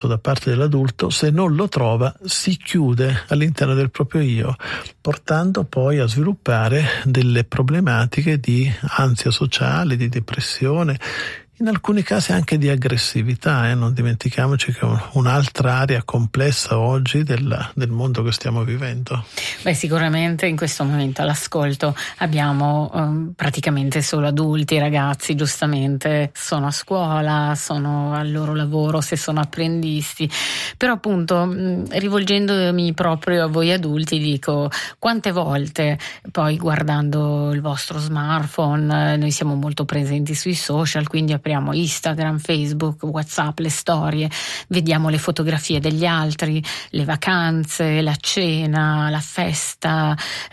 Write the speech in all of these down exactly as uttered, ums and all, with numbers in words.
da parte dell'adulto, se non lo trova si chiude all'interno del proprio io, portando poi a sviluppare delle problematiche di ansia sociale, di depressione, in alcuni casi anche di aggressività, eh? Non dimentichiamoci che è un'altra area complessa oggi del, del mondo che stiamo vivendo. Beh, sicuramente in questo momento all'ascolto abbiamo um, praticamente solo adulti, i ragazzi giustamente sono a scuola, sono al loro lavoro, se sono apprendisti, però appunto mh, rivolgendomi proprio a voi adulti dico, quante volte poi guardando il vostro smartphone, eh, noi siamo molto presenti sui social, quindi apriamo Instagram, Facebook, WhatsApp, le storie, vediamo le fotografie degli altri, le vacanze, la cena, la festa,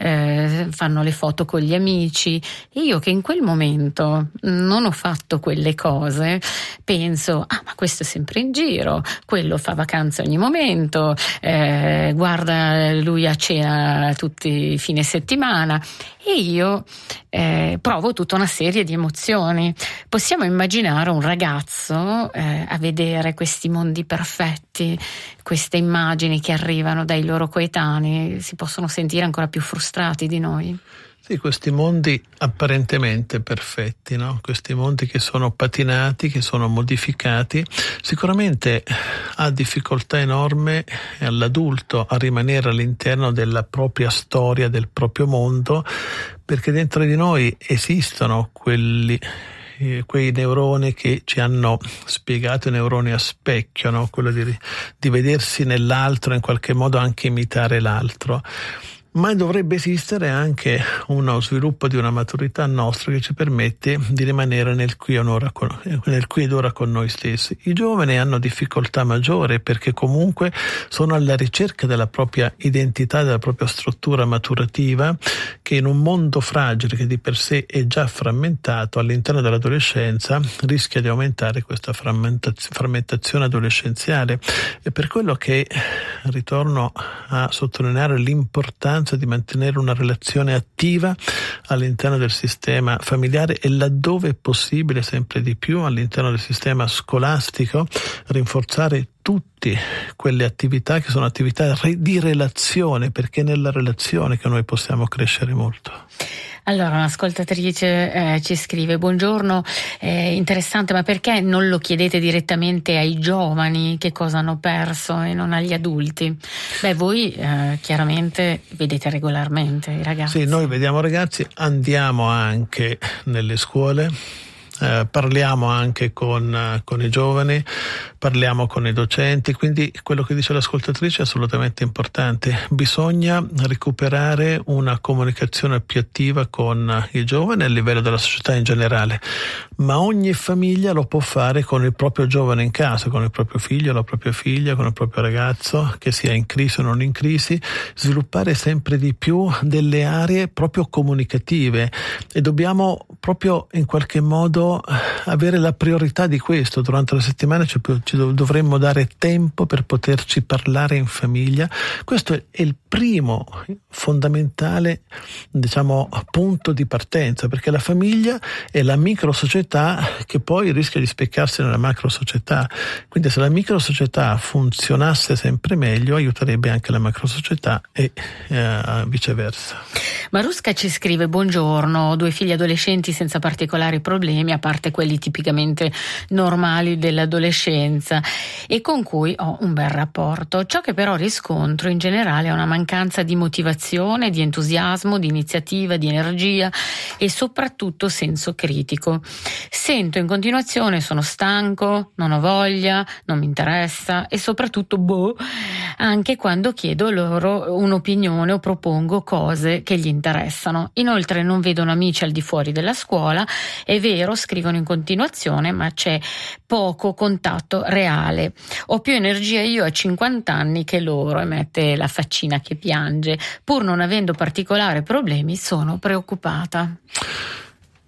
eh, fanno le foto con gli amici, e io che in quel momento non ho fatto quelle cose penso, ah ma questo è sempre in giro, quello fa vacanze ogni momento, eh, guarda lui a cena tutti i fine settimana, e io eh, provo tutta una serie di emozioni. Possiamo immaginare un ragazzo eh, a vedere questi mondi perfetti, queste immagini che arrivano dai loro coetanei, si possono sentire ancora più frustrati di noi? Sì, questi mondi apparentemente perfetti, no? Questi mondi che sono patinati, che sono modificati, sicuramente ha difficoltà enorme all'adulto a rimanere all'interno della propria storia, del proprio mondo, perché dentro di noi esistono quelli quei neuroni che ci hanno spiegato, i neuroni a specchio, no? Quello di, di vedersi nell'altro, in qualche modo anche imitare l'altro. Ma dovrebbe esistere anche uno sviluppo di una maturità nostra che ci permette di rimanere nel qui, onora con, nel qui ed ora con noi stessi. I giovani hanno difficoltà maggiore perché comunque sono alla ricerca della propria identità, della propria struttura maturativa, che in un mondo fragile che di per sé è già frammentato, all'interno dell'adolescenza rischia di aumentare questa frammentaz- frammentazione adolescenziale. E per quello che ritorno a sottolineare l'importanza di mantenere una relazione attiva all'interno del sistema familiare e, laddove è possibile sempre di più, all'interno del sistema scolastico, rinforzare tutte quelle attività che sono attività di relazione, perché è nella relazione che noi possiamo crescere molto. Allora, un'ascoltatrice eh, ci scrive: buongiorno, eh, interessante, ma perché non lo chiedete direttamente ai giovani che cosa hanno perso e non agli adulti? Beh, voi eh, chiaramente vedete regolarmente i ragazzi. Sì, noi vediamo ragazzi, andiamo anche nelle scuole, eh, parliamo anche con, uh, con i giovani, parliamo con i docenti, quindi quello che dice l'ascoltatrice è assolutamente importante. Bisogna recuperare una comunicazione più attiva con i giovani a livello della società in generale, ma ogni famiglia lo può fare con il proprio giovane in casa, con il proprio figlio, la propria figlia, con il proprio ragazzo, che sia in crisi o non in crisi, sviluppare sempre di più delle aree proprio comunicative, e dobbiamo proprio in qualche modo avere la priorità di questo. Durante la settimana ci, ci dovremmo dare tempo per poterci parlare in famiglia. Questo è il primo fondamentale, diciamo, punto di partenza, perché la famiglia è la micro società che poi rischia di specchiarsi nella macro società. Quindi se la micro società funzionasse sempre meglio, aiuterebbe anche la macro società e eh, viceversa. Marusca ci scrive: buongiorno, ho due figli adolescenti senza particolari problemi, a parte quelli tipicamente normali dell'adolescenza, e con cui ho un bel rapporto. Ciò che però riscontro in generale è una mancanza di motivazione, di entusiasmo, di iniziativa, di energia e soprattutto senso critico. Sento in continuazione: sono stanco, non ho voglia, non mi interessa, e soprattutto boh, anche quando chiedo loro un'opinione o propongo cose che gli interessano. Inoltre non vedono amici al di fuori della scuola, è vero, scrivono in continuazione, ma c'è poco contatto reale. Ho più energia io a cinquanta anni che loro, e mette la faccina che piange. Pur non avendo particolari problemi, sono preoccupata.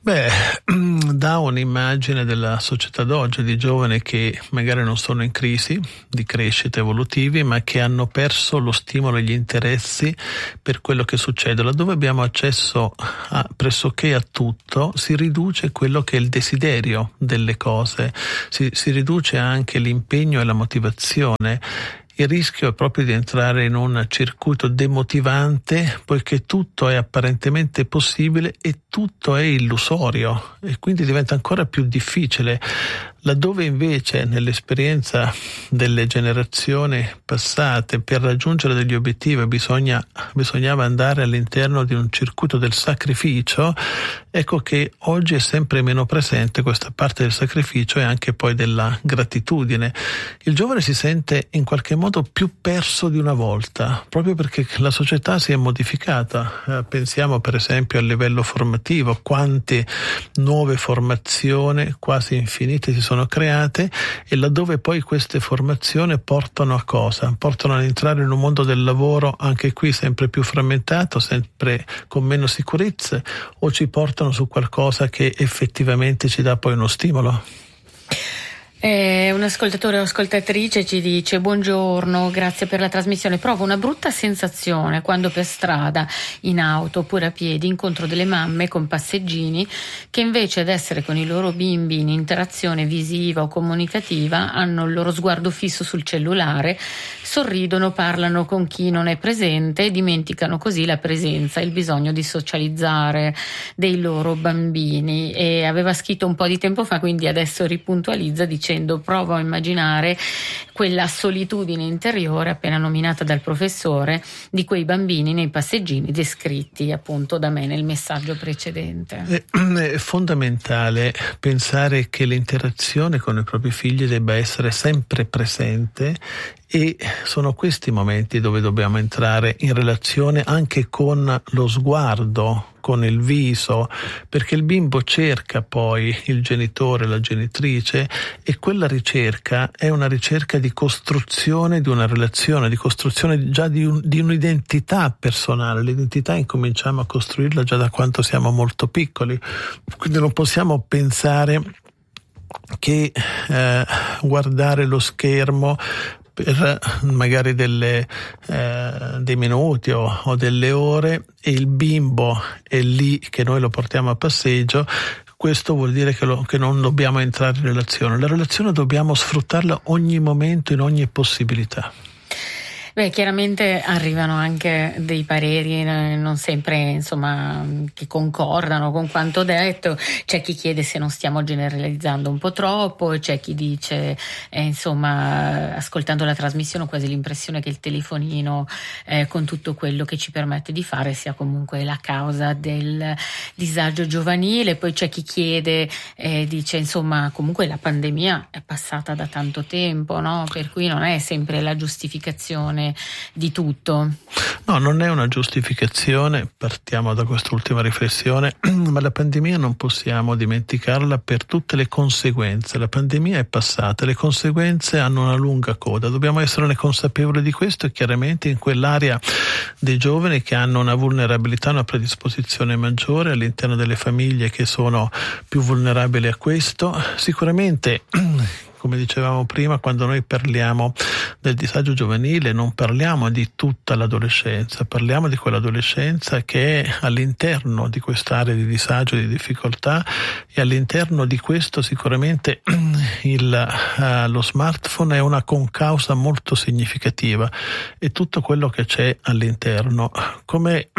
Beh, dà un'immagine della società d'oggi, di giovani che magari non sono in crisi di crescita evolutivi, ma che hanno perso lo stimolo e gli interessi per quello che succede. Laddove abbiamo accesso a, pressoché a tutto, si riduce quello che è il desiderio delle cose, si, si riduce anche l'impegno e la motivazione. Il rischio è proprio di entrare in un circuito demotivante, poiché tutto è apparentemente possibile e tutto è illusorio, e quindi diventa ancora più difficile. Laddove invece nell'esperienza delle generazioni passate per raggiungere degli obiettivi bisogna, bisognava andare all'interno di un circuito del sacrificio, ecco che oggi è sempre meno presente questa parte del sacrificio e anche poi della gratitudine. Il giovane si sente in qualche modo più perso di una volta, proprio perché la società si è modificata. Eh, pensiamo per esempio al livello formativo, quante nuove formazioni quasi infinite si sono create, e laddove poi queste formazioni portano a cosa? Portano ad entrare in un mondo del lavoro anche qui sempre più frammentato, sempre con meno sicurezze, o ci portano su qualcosa che effettivamente ci dà poi uno stimolo? Eh, un ascoltatore o ascoltatrice ci dice: buongiorno, grazie per la trasmissione. Provo una brutta sensazione quando per strada, in auto oppure a piedi incontro delle mamme con passeggini che invece ad essere con i loro bimbi in interazione visiva o comunicativa hanno il loro sguardo fisso sul cellulare, sorridono, parlano con chi non è presente e dimenticano così la presenza e il bisogno di socializzare dei loro bambini. E aveva scritto un po' di tempo fa, quindi adesso ripuntualizza dicendo: provo a immaginare quella solitudine interiore appena nominata dal professore di quei bambini nei passeggini descritti appunto da me nel messaggio precedente. È fondamentale pensare che l'interazione con i propri figli debba essere sempre presente, e sono questi momenti dove dobbiamo entrare in relazione anche con lo sguardo, con il viso, perché il bimbo cerca poi il genitore, la genitrice, e quella ricerca è una ricerca di costruzione di una relazione, di costruzione già di, un, di un'identità personale. L'identità incominciamo a costruirla già da quando siamo molto piccoli, quindi non possiamo pensare che eh, guardare lo schermo per magari delle, eh, dei minuti o, o delle ore, e il bimbo è lì che noi lo portiamo a passeggio, questo vuol dire che, lo, che non dobbiamo entrare in relazione. La relazione dobbiamo sfruttarla ogni momento, in ogni possibilità. Beh, chiaramente arrivano anche dei pareri non sempre, insomma, che concordano con quanto detto. C'è chi chiede se non stiamo generalizzando un po' troppo, e c'è chi dice, eh, insomma, ascoltando la trasmissione ho quasi l'impressione che il telefonino, eh, con tutto quello che ci permette di fare, sia comunque la causa del disagio giovanile. Poi c'è chi chiede, eh, dice, insomma, comunque la pandemia è passata da tanto tempo, no? Per cui non è sempre la giustificazione di tutto. No, non è una giustificazione, partiamo da quest'ultima riflessione, ma la pandemia non possiamo dimenticarla per tutte le conseguenze. La pandemia è passata, le conseguenze hanno una lunga coda, dobbiamo esserne consapevoli di questo, e chiaramente in quell'area dei giovani che hanno una vulnerabilità, una predisposizione maggiore, all'interno delle famiglie che sono più vulnerabili a questo, sicuramente. Come dicevamo prima, quando noi parliamo del disagio giovanile non parliamo di tutta l'adolescenza, parliamo di quell'adolescenza che è all'interno di quest'area di disagio, di difficoltà, e all'interno di questo sicuramente il, uh, lo smartphone è una concausa molto significativa, e tutto quello che c'è all'interno. Come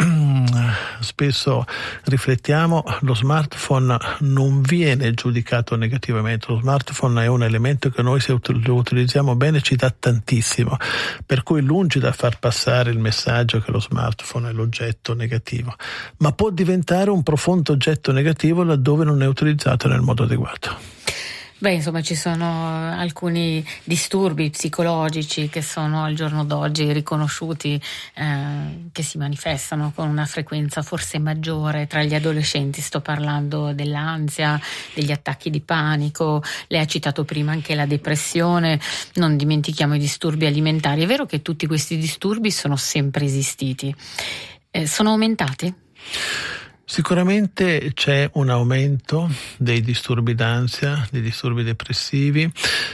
spesso riflettiamo, lo smartphone non viene giudicato negativamente, lo smartphone è un elemento che noi, se lo utilizziamo bene, ci dà tantissimo, per cui lungi da far passare il messaggio che lo smartphone è l'oggetto negativo, ma può diventare un profondo oggetto negativo laddove non è utilizzato nel modo adeguato. Beh, insomma, ci sono alcuni disturbi psicologici che sono al giorno d'oggi riconosciuti, eh, che si manifestano con una frequenza forse maggiore tra gli adolescenti. Sto parlando dell'ansia, degli attacchi di panico, lei ha citato prima anche la depressione, non dimentichiamo i disturbi alimentari. È vero che tutti questi disturbi sono sempre esistiti, eh, sono aumentati? Sicuramente c'è un aumento dei disturbi d'ansia, dei disturbi depressivi.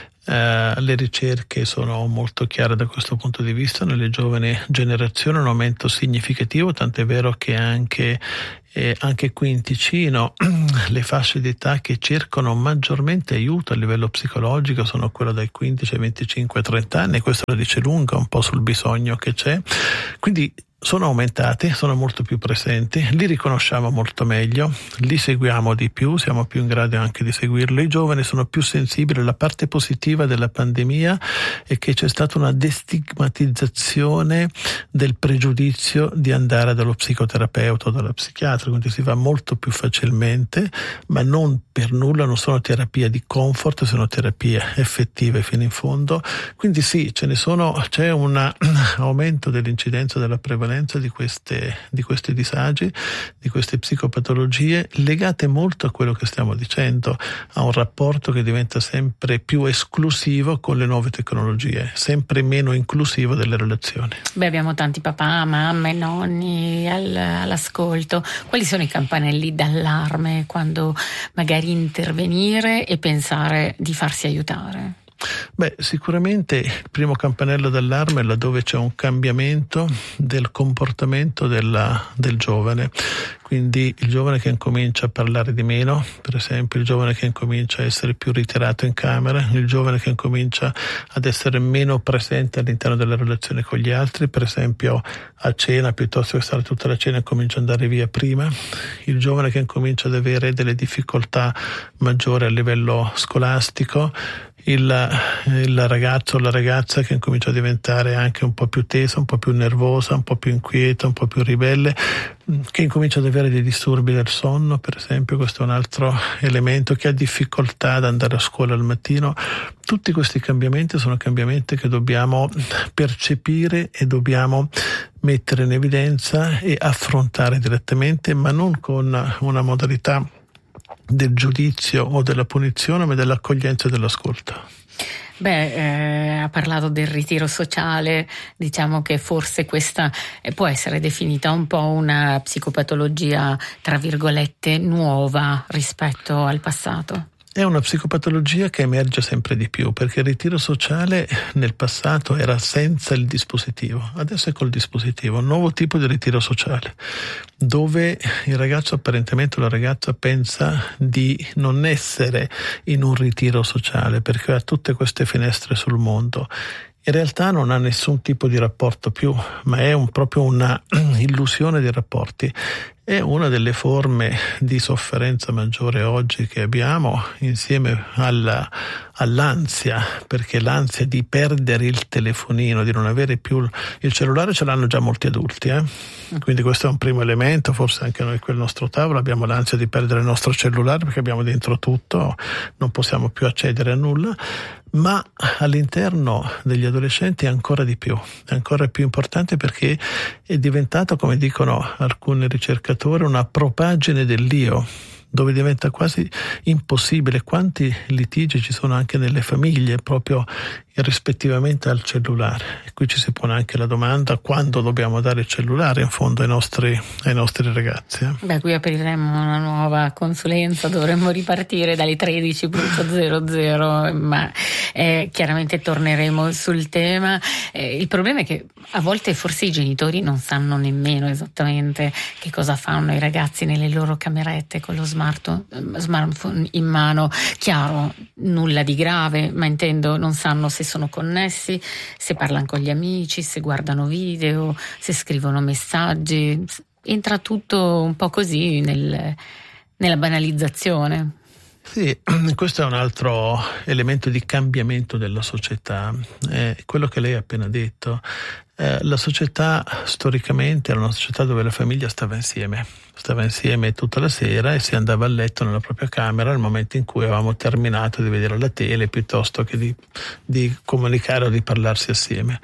Uh, le ricerche sono molto chiare da questo punto di vista. Nelle giovani generazioni un aumento significativo, tant'è vero che anche, eh, anche qui in Ticino le fasce d'età che cercano maggiormente aiuto a livello psicologico sono quelle dai quindici ai venticinque ai trenta anni, e questo la dice lunga un po' sul bisogno che c'è. Quindi sono aumentati, sono molto più presenti, li riconosciamo molto meglio, li seguiamo di più, siamo più in grado anche di seguirli. I giovani sono più sensibili. La parte positiva della pandemia è che c'è stata una destigmatizzazione del pregiudizio di andare dallo psicoterapeuta o dallo psichiatra, quindi si va molto più facilmente, ma non per nulla, non sono terapie di comfort, sono terapie effettive fino in fondo. Quindi sì, ce ne sono, c'è un aumento dell'incidenza della prevalenza di queste di questi disagi, di queste psicopatologie, legate molto a quello che stiamo dicendo, a un rapporto che diventa sempre più esclusivo con le nuove tecnologie, sempre meno inclusivo delle relazioni. Beh, abbiamo tanti papà, mamme, nonni al, all'ascolto. Quali sono i campanelli d'allarme quando magari intervenire e pensare di farsi aiutare? Beh, sicuramente il primo campanello d'allarme è laddove c'è un cambiamento del comportamento della, del giovane. Quindi il giovane che incomincia a parlare di meno, per esempio il giovane che incomincia a essere più ritirato in camera, il giovane che incomincia ad essere meno presente all'interno delle relazioni con gli altri, per esempio a cena, piuttosto che stare tutta la cena comincia ad andare via prima, il giovane che incomincia ad avere delle difficoltà maggiori a livello scolastico, Il, il ragazzo o la ragazza che incomincia a diventare anche un po' più tesa, un po' più nervosa, un po' più inquieta, un po' più ribelle, che incomincia ad avere dei disturbi del sonno, per esempio. Questo è un altro elemento, che ha difficoltà ad andare a scuola al mattino. Tutti questi cambiamenti sono cambiamenti che dobbiamo percepire e dobbiamo mettere in evidenza e affrontare direttamente, ma non con una modalità del giudizio o della punizione, ma dell'accoglienza e dell'ascolto. Beh, eh, ha parlato del ritiro sociale, diciamo che forse questa eh, può essere definita un po' una psicopatologia, tra virgolette, nuova rispetto al passato. È una psicopatologia che emerge sempre di più, perché il ritiro sociale nel passato era senza il dispositivo, adesso è col dispositivo, un nuovo tipo di ritiro sociale, dove il ragazzo apparentemente o la ragazza pensa di non essere in un ritiro sociale perché ha tutte queste finestre sul mondo. In realtà non ha nessun tipo di rapporto più, ma è un, proprio una illusione di rapporti. È una delle forme di sofferenza maggiore oggi che abbiamo, insieme alla, all'ansia, perché l'ansia di perdere il telefonino, di non avere più il cellulare, ce l'hanno già molti adulti, eh? Quindi questo è un primo elemento. Forse anche noi qui al nostro tavolo abbiamo l'ansia di perdere il nostro cellulare perché abbiamo dentro tutto, non possiamo più accedere a nulla. Ma all'interno degli adolescenti è ancora di più, è ancora più importante, perché è diventato, come dicono alcuni ricercatori, una propagine dell'io, dove diventa quasi impossibile. Quanti litigi ci sono anche nelle famiglie proprio rispettivamente al cellulare. E qui ci si pone anche la domanda: quando dobbiamo dare il cellulare in fondo ai nostri, ai nostri ragazzi? Eh? Beh, qui apriremo una nuova consulenza, dovremmo ripartire dalle tredici punto zero zero, ma eh, chiaramente torneremo sul tema. Eh, il problema è che a volte forse i genitori non sanno nemmeno esattamente che cosa fanno i ragazzi nelle loro camerette con lo smartphone in mano. Chiaro, nulla di grave, ma intendo, non sanno se sono connessi, se parlano con gli amici, se guardano video, se scrivono messaggi. Entra tutto un po' così nel, nella banalizzazione. Sì, questo è un altro elemento di cambiamento della società, eh, quello che lei ha appena detto. Eh, la società storicamente era una società dove la famiglia stava insieme, stava insieme tutta la sera e si andava a letto nella propria camera nel momento in cui avevamo terminato di vedere la tele, piuttosto che di, di comunicare o di parlarsi assieme.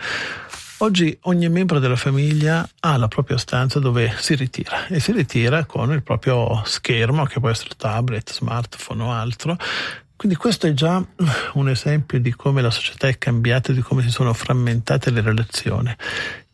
Oggi ogni membro della famiglia ha la propria stanza dove si ritira, e si ritira con il proprio schermo, che può essere tablet, smartphone o altro. Quindi questo è già un esempio di come la società è cambiata, di come si sono frammentate le relazioni.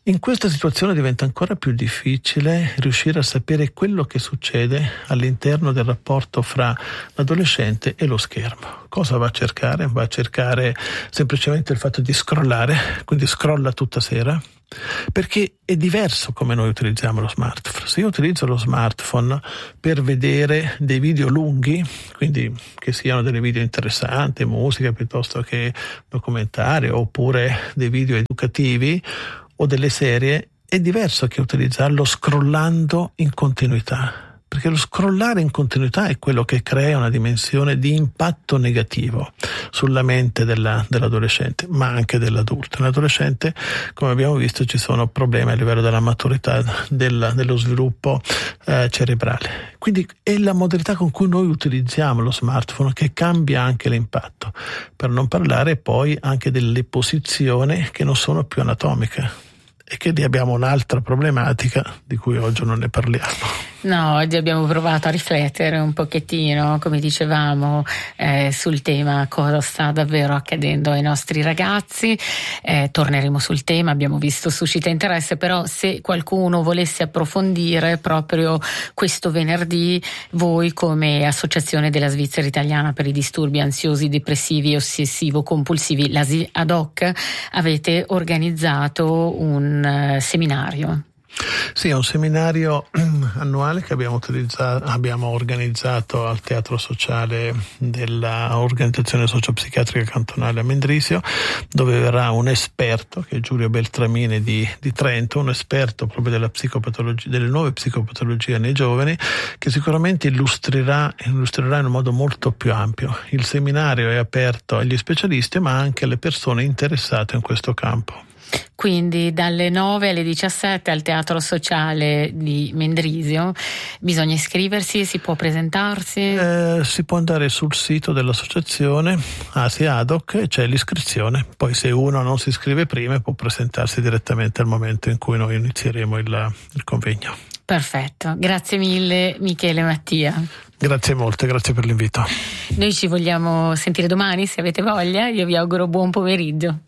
In questa situazione diventa ancora più difficile riuscire a sapere quello che succede all'interno del rapporto fra l'adolescente e lo schermo. Cosa va a cercare? Va a cercare semplicemente il fatto di scrollare, quindi scrolla tutta sera, perché è diverso come noi utilizziamo lo smartphone. Se io utilizzo lo smartphone per vedere dei video lunghi, quindi che siano delle video interessanti, musica piuttosto che documentari, oppure dei video educativi o delle serie, è diverso che utilizzarlo scrollando in continuità. Perché lo scrollare in continuità è quello che crea una dimensione di impatto negativo sulla mente della, dell'adolescente, ma anche dell'adulto. Nell'adolescente, come abbiamo visto, ci sono problemi a livello della maturità, del, dello sviluppo eh, cerebrale. Quindi è la modalità con cui noi utilizziamo lo smartphone che cambia anche l'impatto, per non parlare poi anche delle posizioni che non sono più anatomiche. E che lì abbiamo un'altra problematica di cui oggi non ne parliamo. No, oggi abbiamo provato a riflettere un pochettino, come dicevamo, eh, sul tema cosa sta davvero accadendo ai nostri ragazzi. Eh, torneremo sul tema, abbiamo visto suscita interesse, però se qualcuno volesse approfondire proprio questo venerdì, voi come Associazione della Svizzera Italiana per i disturbi ansiosi, depressivi e ossessivo-compulsivi, l'A S I ad hoc, avete organizzato un uh, seminario. Sì, è un seminario annuale che abbiamo, utilizzato, abbiamo organizzato al Teatro Sociale dell'Organizzazione Sociopsichiatrica Cantonale a Mendrisio, dove verrà un esperto, che è Giulio Beltramini di, di Trento, un esperto proprio della psicopatologia, delle nuove psicopatologie nei giovani, che sicuramente illustrerà, illustrerà in un modo molto più ampio. Il seminario è aperto agli specialisti, ma anche alle persone interessate in questo campo. Quindi dalle nove alle diciassette al Teatro Sociale di Mendrisio bisogna iscriversi, si può presentarsi? Eh, si può andare sul sito dell'associazione A S I ad hoc e c'è l'iscrizione, poi se uno non si iscrive prima può presentarsi direttamente al momento in cui noi inizieremo il, il convegno. Perfetto, grazie mille Michele Mattia. Grazie molte, grazie per l'invito. Noi ci vogliamo sentire domani se avete voglia, io vi auguro buon pomeriggio.